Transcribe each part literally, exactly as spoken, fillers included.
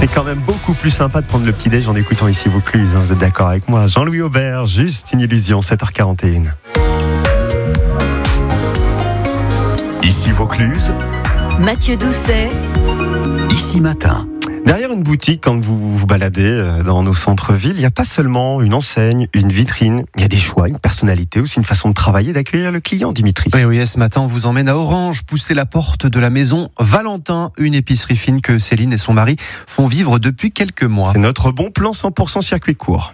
C'est quand même beaucoup plus sympa de prendre le petit-déj en écoutant Ici Vaucluse, hein, vous êtes d'accord avec moi? Jean-Louis Aubert, Juste une illusion, sept heures quarante et un. Ici Vaucluse, Mathieu Doucet, Ici Matin. Derrière une boutique, quand vous vous baladez dans nos centres-villes, il n'y a pas seulement une enseigne, une vitrine, il y a des choix, une personnalité, aussi une façon de travailler, d'accueillir le client, Dimitri. Oui, oui, ce matin, on vous emmène à Orange, pousser la porte de la maison Valentin, une épicerie fine que Céline et son mari font vivre depuis quelques mois. C'est notre bon plan cent pour cent circuit court.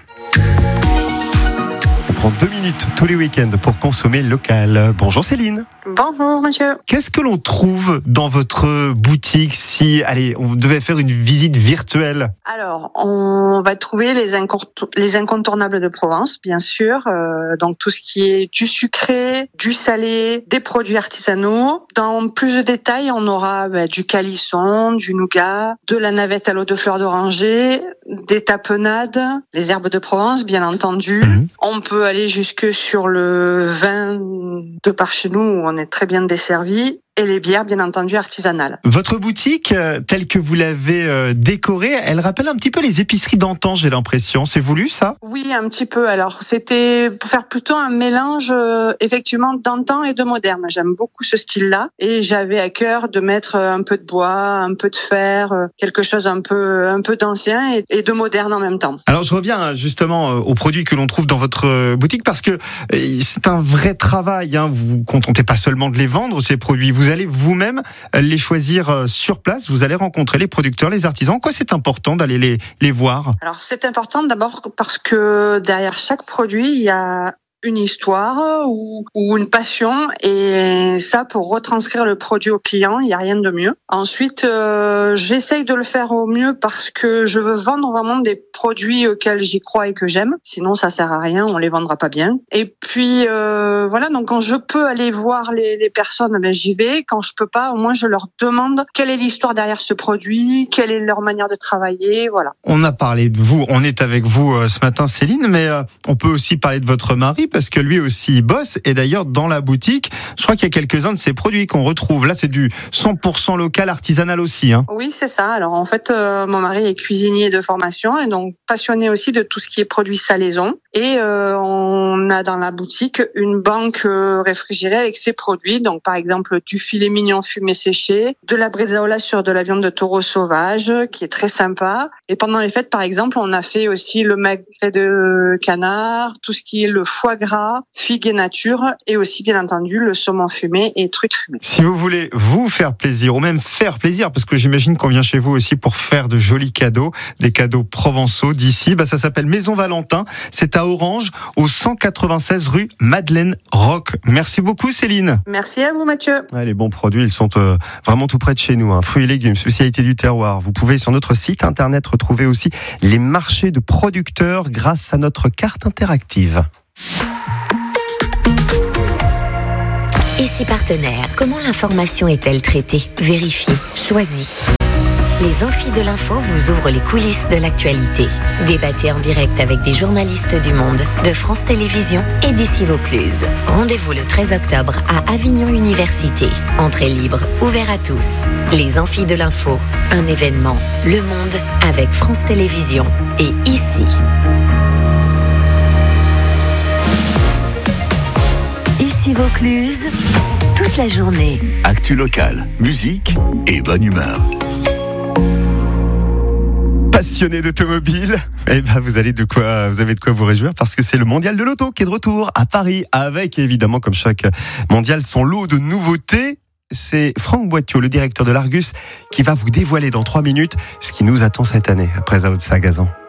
On prend deux minutes tous les week-ends pour consommer local. Bonjour Céline. Bonjour monsieur. Qu'est-ce que l'on trouve dans votre boutique si, allez, on devait faire une visite virtuelle? Alors, on va trouver les, incont- les incontournables de Provence, bien sûr. Euh, donc tout ce qui est du sucré, du salé, des produits artisanaux. Dans plus de détails, on aura bah, du calisson, du nougat, de la navette à l'eau de fleur d'oranger, des tapenades, les herbes de Provence, bien entendu. Mmh. On peut aller jusque sur le vin de par chez nous, où on est très bien desservi. Et les bières, bien entendu, artisanales. Votre boutique, euh, telle que vous l'avez euh, décorée, elle rappelle un petit peu les épiceries d'antan, j'ai l'impression. C'est voulu, ça? Oui, un petit peu. Alors, c'était pour faire plutôt un mélange, euh, effectivement, d'antan et de moderne. J'aime beaucoup ce style-là. Et j'avais à cœur de mettre un peu de bois, un peu de fer, euh, quelque chose un peu, un peu d'ancien et, et de moderne en même temps. Alors, je reviens justement aux produits que l'on trouve dans votre boutique parce que c'est un vrai travail, hein. Vous vous contentez pas seulement de les vendre, ces produits. Vous Vous allez vous-même les choisir sur place, vous allez rencontrer les producteurs, les artisans. Quoi, c'est important d'aller les, les voir? Alors, c'est important d'abord parce que derrière chaque produit, il y a une histoire ou, ou une passion, et ça, pour retranscrire le produit au client, il n'y a rien de mieux. Ensuite, euh, j'essaye de le faire au mieux parce que je veux vendre vraiment des produits auxquels j'y crois et que j'aime. Sinon, ça sert à rien, on les vendra pas bien. Et puis, euh, voilà, donc quand je peux aller voir les, les personnes, ben, j'y vais. Quand je peux pas, au moins, je leur demande quelle est l'histoire derrière ce produit, quelle est leur manière de travailler, voilà. On a parlé de vous, on est avec vous euh, ce matin, Céline, mais euh, on peut aussi parler de votre mari, parce que lui aussi il bosse, et d'ailleurs dans la boutique, je crois qu'il y a quelques-uns de ces produits qu'on retrouve. Là, c'est du cent pour cent local, artisanal aussi, hein. Oui, c'est ça. Alors en fait, euh, mon mari est cuisinier de formation et donc passionné aussi de tout ce qui est produits salaison. Et euh, on a dans la boutique une banque euh, réfrigérée avec ces produits. Donc par exemple du filet mignon fumé séché, de la bresaola sur de la viande de taureau sauvage, qui est très sympa. Et pendant les fêtes, par exemple, on a fait aussi le magret de canard, tout ce qui est le foie gras, figues et nature, et aussi bien entendu le saumon fumé et truite fumée. Si vous voulez vous faire plaisir, ou même faire plaisir, parce que j'imagine qu'on vient chez vous aussi pour faire de jolis cadeaux, des cadeaux provençaux d'ici, bah ça s'appelle Maison Valentin, c'est à Orange, au cent quatre-vingt-seize rue Madeleine Roque. Merci beaucoup Céline. Merci à vous Mathieu. Ouais, les bons produits, ils sont euh, vraiment tout près de chez nous, hein. Fruits et légumes, spécialité du terroir. Vous pouvez sur notre site internet retrouver aussi les marchés de producteurs grâce à notre carte interactive. Ici Partenaire. Comment l'information est-elle traitée, vérifiée, choisie? Les Amphis de l'info vous ouvrent les coulisses de l'actualité. Débattez en direct avec des journalistes du Monde, de France Télévisions et d'Ici Vaucluse. Rendez-vous le treize octobre à Avignon Université. Entrée libre, ouvert à tous. Les Amphis de l'info, un événement. Le Monde avec France Télévisions et Ici. Ici Vaucluse, toute la journée. Actu locale, musique et bonne humeur. Passionné d'automobile, eh ben vous allez de quoi, vous avez de quoi vous réjouir parce que c'est le mondial de l'auto qui est de retour à Paris avec évidemment comme chaque mondial son lot de nouveautés. C'est Franck Boittiot, le directeur de l'Argus, qui va vous dévoiler dans trois minutes ce qui nous attend cette année après Zao de Sagazan.